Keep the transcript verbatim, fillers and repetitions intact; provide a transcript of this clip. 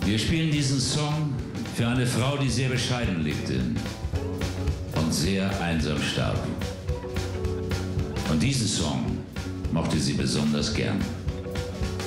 Wir spielen diesen Song für eine Frau, die sehr bescheiden lebte und sehr einsam starb. Und diesen Song mochte sie besonders gern.